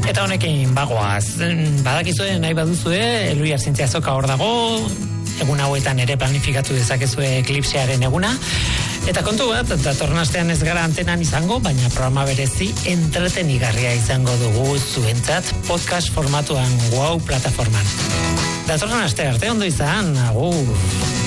Eta honekin bagoaz, badakizue nahi baduzue, Eloi Arzintzia Azoka hor dago, egun hauetan ere planifikatu dezakezue eklipsearen eguna. Eta kontu bat, datorren astean ez gara antenan izango, baina programa berezi entretenigarria izango dugu zuentzat podcast formatuan Wow plataforman. Datorren aste arte ondo izan, agur!